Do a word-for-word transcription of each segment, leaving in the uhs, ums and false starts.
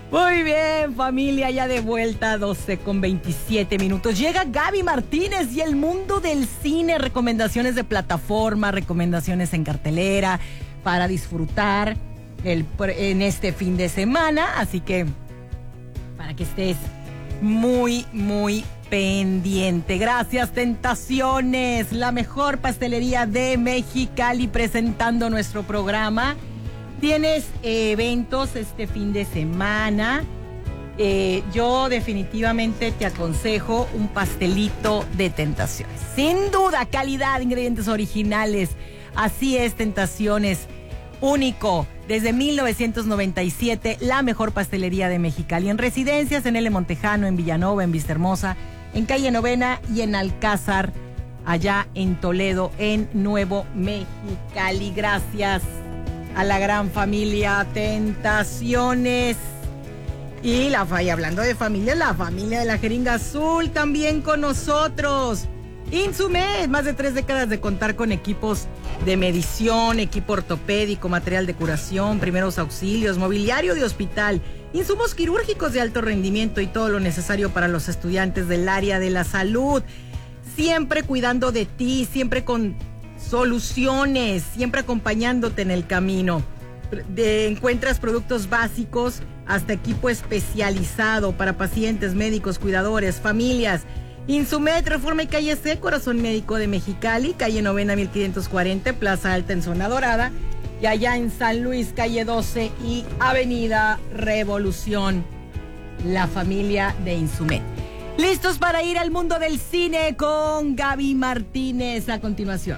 Muy bien, familia, ya de vuelta, doce con veintisiete minutos. Llega Gaby Martínez y el mundo del cine. Recomendaciones de plataforma, recomendaciones en cartelera para disfrutar el, en este fin de semana. Así que para que estés muy, muy pendiente. Gracias, Tentaciones, la mejor pastelería de Mexicali, presentando nuestro programa. Tienes eh, eventos este fin de semana. Eh, yo definitivamente te aconsejo un pastelito de Tentaciones. Sin duda, calidad, ingredientes originales. Así es, Tentaciones. Único, desde mil novecientos noventa y siete, la mejor pastelería de Mexicali. En residencias, en L. Montejano, en Villanova, en Vistahermosa, en Calle Novena y en Alcázar, allá en Toledo, en Nuevo Mexicali. Gracias a la gran familia Tentaciones. Y la falla, hablando de familia, la familia de la Jeringa Azul también con nosotros. Insumed, más de tres décadas de contar con equipos de medición, equipo ortopédico, material de curación, primeros auxilios, mobiliario de hospital, insumos quirúrgicos de alto rendimiento y todo lo necesario para los estudiantes del área de la salud. Siempre cuidando de ti, siempre con soluciones, siempre acompañándote en el camino. De, encuentras productos básicos hasta equipo especializado para pacientes, médicos, cuidadores, familias. Insumed, Reforma y Calle C, Corazón Médico de Mexicali, calle Novena mil quinientos cuarenta, Plaza Alta en Zona Dorada, y allá en San Luis, calle doce y Avenida Revolución, la familia de Insumed. ¿Listos para ir al mundo del cine con Gaby Martínez a continuación?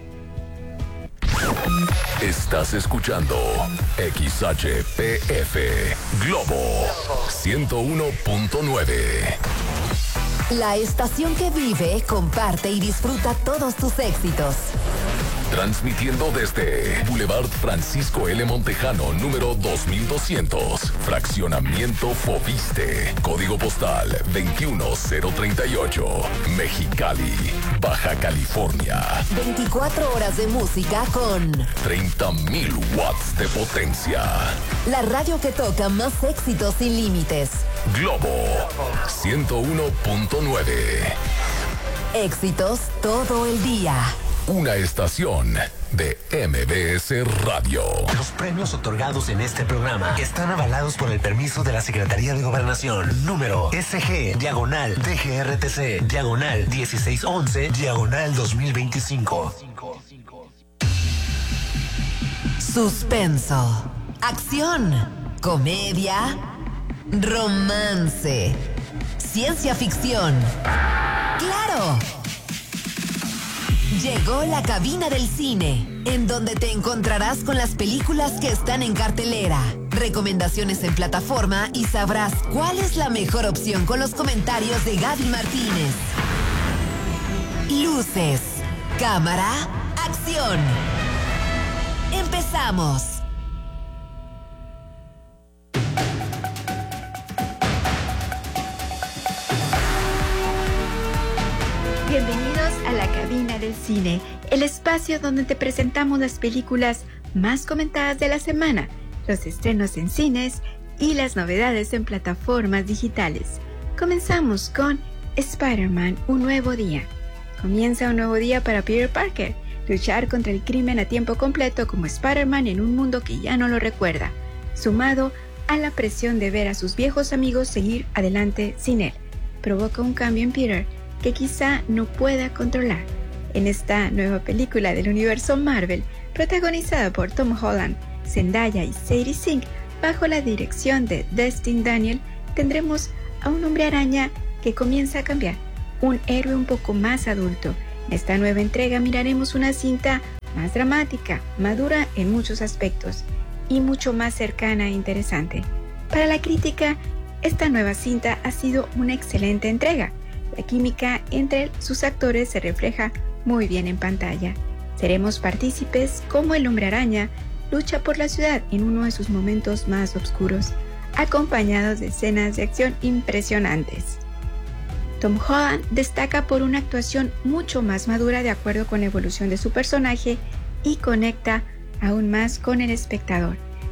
Estás escuchando X H P F Globo ciento uno punto nueve. La estación que vive, comparte y disfruta todos tus éxitos. Transmitiendo desde Boulevard Francisco L. Montejano, número dos mil doscientos, Fraccionamiento Fobiste, Código Postal veintiuno cero treinta y ocho, Mexicali, Baja California. veinticuatro horas de música con treinta mil watts de potencia. La radio que toca más éxitos sin límites. Globo ciento uno punto nueve. Éxitos todo el día. Una estación de M B S Radio. Los premios otorgados en este programa están avalados por el permiso de la Secretaría de Gobernación. Número S G, diagonal, D G R T C, diagonal, dieciséis once, diagonal dos mil veinticinco. Suspenso, acción, comedia, romance, ciencia ficción. ¡Claro! Llegó la cabina del cine, en donde te encontrarás con las películas que están en cartelera, recomendaciones en plataforma y sabrás cuál es la mejor opción con los comentarios de Gaby Martínez. Luces, cámara, acción. ¡Empezamos! Bienvenidos a la cabina del cine, el espacio donde te presentamos las películas más comentadas de la semana, los estrenos en cines y las novedades en plataformas digitales. Comenzamos con Spider-Man, un nuevo día. Comienza un nuevo día para Peter Parker, luchar contra el crimen a tiempo completo como Spider-Man en un mundo que ya no lo recuerda, sumado a la presión de ver a sus viejos amigos seguir adelante sin él. Provoca un cambio en Peter que quizá no pueda controlar. En esta nueva película del universo Marvel, protagonizada por Tom Holland, Zendaya y Sadie Sink, bajo la dirección de Destin Daniel, tendremos a un hombre araña que comienza a cambiar, un héroe un poco más adulto. En esta nueva entrega miraremos una cinta más dramática, madura en muchos aspectos y mucho más cercana e interesante. Para la crítica, esta nueva cinta ha sido una excelente entrega. La química entre sus actores se refleja muy bien en pantalla. Seremos partícipes como el Hombre Araña lucha por la ciudad en uno de sus momentos más oscuros, acompañados de escenas de acción impresionantes. Tom Holland destaca por una actuación mucho más madura de acuerdo con la evolución de su personaje y conecta aún más con el espectador.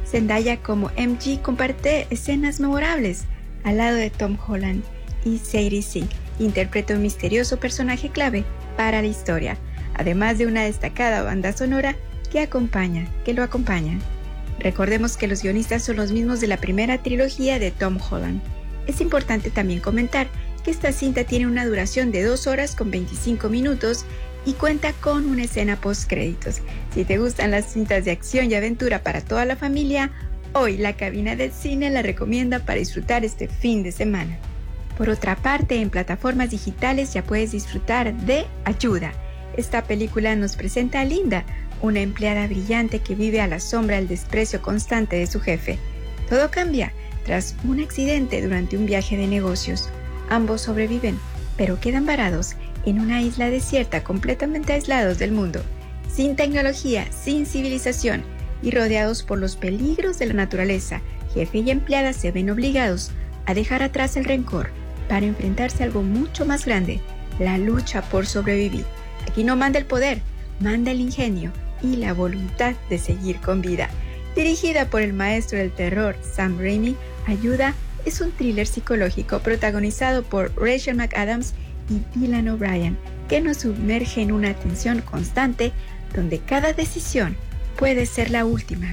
Zendaya como M G comparte escenas memorables al lado de Tom Holland, y Sadie Sink interpreta un misterioso personaje clave para la historia, además de una destacada banda sonora que acompaña, que lo acompaña. Recordemos que los guionistas son los mismos de la primera trilogía de Tom Holland. Es importante también comentar que esta cinta tiene una duración de dos horas con veinticinco minutos y cuenta con una escena post-créditos. Si te gustan las cintas de acción y aventura para toda la familia, hoy la cabina del cine la recomienda para disfrutar este fin de semana. Por otra parte, en plataformas digitales ya puedes disfrutar de Ayuda. Esta película nos presenta a Linda, una empleada brillante que vive a la sombra del desprecio constante de su jefe. Todo cambia tras un accidente durante un viaje de negocios. Ambos sobreviven, pero quedan varados en una isla desierta completamente aislados del mundo, sin tecnología, sin civilización y rodeados por los peligros de la naturaleza. Jefe y empleada se ven obligados a dejar atrás el rencor para enfrentarse a algo mucho más grande, la lucha por sobrevivir. Aquí no manda el poder, manda el ingenio y la voluntad de seguir con vida. Dirigida por el maestro del terror Sam Raimi, Ayuda es un thriller psicológico protagonizado por Rachel McAdams y Dylan O'Brien, que nos sumerge en una tensión constante donde cada decisión puede ser la última.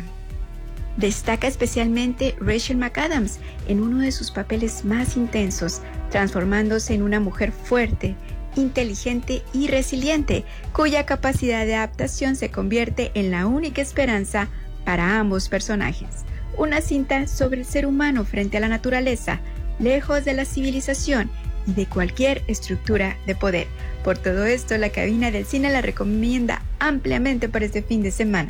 Destaca especialmente Rachel McAdams en uno de sus papeles más intensos, transformándose en una mujer fuerte, inteligente y resiliente, cuya capacidad de adaptación se convierte en la única esperanza para ambos personajes. Una cinta sobre el ser humano frente a la naturaleza, lejos de la civilización y de cualquier estructura de poder. Por todo esto, la cabina del cine la recomienda ampliamente para este fin de semana.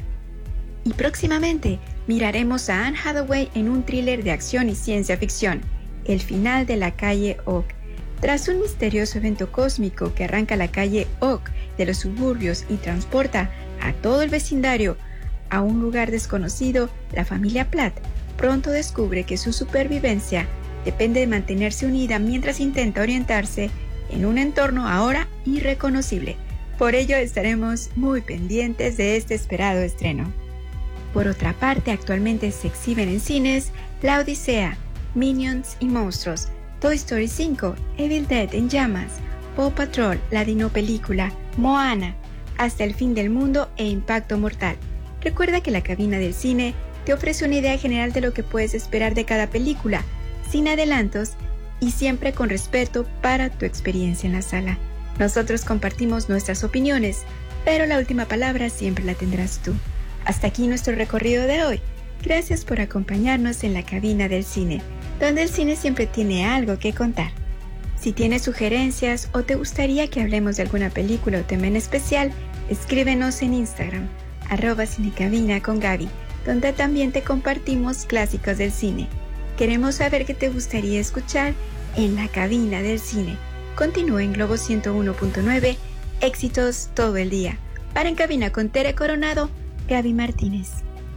Y próximamente miraremos a Anne Hathaway en un thriller de acción y ciencia ficción, El final de la calle Oak. Tras un misterioso evento cósmico que arranca la calle Oak de los suburbios y transporta a todo el vecindario a un lugar desconocido, la familia Platt pronto descubre que su supervivencia depende de mantenerse unida mientras intenta orientarse en un entorno ahora irreconocible. Por ello estaremos muy pendientes de este esperado estreno. Por otra parte, actualmente se exhiben en cines La Odisea, Minions y Monstruos, Toy Story cinco, Evil Dead en llamas, Paw Patrol, la Dino película, Moana, Hasta el fin del mundo e Impacto mortal. Recuerda que la cabina del cine te ofrece una idea general de lo que puedes esperar de cada película, sin adelantos y siempre con respeto para tu experiencia en la sala. Nosotros compartimos nuestras opiniones, pero la última palabra siempre la tendrás tú. Hasta aquí nuestro recorrido de hoy. Gracias por acompañarnos en la cabina del cine, donde el cine siempre tiene algo que contar. Si tienes sugerencias o te gustaría que hablemos de alguna película o tema en especial, escríbenos en Instagram, arroba cinecabina con Gaby, donde también te compartimos clásicos del cine. Queremos saber qué te gustaría escuchar en la cabina del cine. Continúa en Globo ciento uno punto nueve, éxitos todo el día. Para En Cabina con Tere Coronado, Gaby Martínez.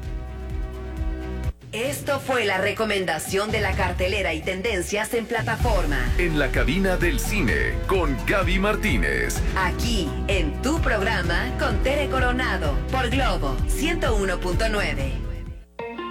Esto fue la recomendación de la cartelera y tendencias en plataforma. En la cabina del cine con Gaby Martínez. Aquí en tu programa con Tere Coronado por Globo ciento uno punto nueve.